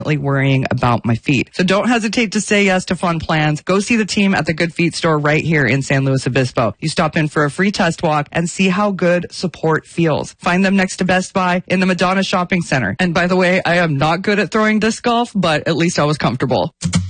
worrying about my feet. So don't hesitate to say yes to fun plans. Go see the team at the Good Feet store right here in San Luis Obispo. You stop in for a free test walk and see how good support feels. Find them next to Best Buy in the Madonna Shopping Center. And by the way, I am not good at throwing disc golf, but at least I was comfortable.